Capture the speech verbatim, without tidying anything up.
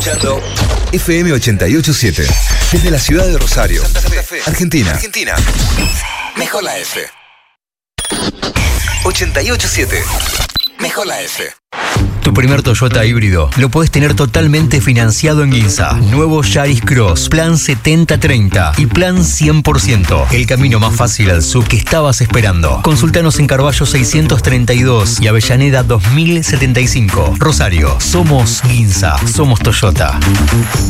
escuchando F M ochenta y ocho punto siete. Desde la ciudad de Rosario, Santa Fe, Argentina. Argentina. Mejor la F. ochenta y ocho punto siete. Mejor la F. Tu primer Toyota híbrido lo puedes tener totalmente financiado en Ginza. Nuevo Yaris Cross, plan setenta treinta y plan cien por ciento. El camino más fácil al sub que estabas esperando. Consultanos en Carballo seiscientos treinta y dos y Avellaneda dos mil setenta y cinco. Rosario, somos Ginza, somos Toyota.